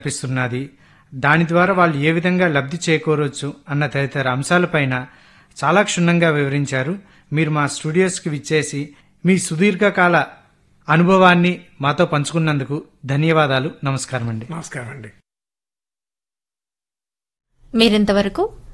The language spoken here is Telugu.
కల్పిస్తున్నది, దాని ద్వారా వాళ్ళు ఏ విధంగా లబ్ధి చేకూరవచ్చు అన్న తదితర అంశాలపైన చాలా క్షుణ్ణంగా వివరించారు. మీరు మా స్టూడియోస్కి విచ్చేసి మీ సుదీర్ఘకాల అనుభవాన్ని మాతో పంచుకున్నందుకు ధన్యవాదాలు. నమస్కారం అండి. నమస్కారం అండి. మీరింతవరకు